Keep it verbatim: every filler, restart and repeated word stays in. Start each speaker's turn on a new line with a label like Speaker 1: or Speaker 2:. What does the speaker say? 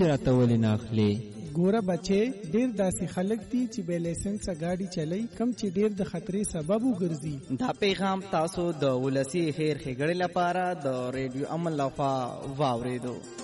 Speaker 1: پیسې راته ولې نه اخلې؟
Speaker 2: ګوره بچې، ډېر داسې خلک دي چې بې لایسنسه ګاډي چلوي، کم چې ډېر د خطرې سبب وګرځي.
Speaker 3: دا پیغام تاسو د ولسی خیر ښېګړې لپاره د ریډیو امن لخوا واورېدو.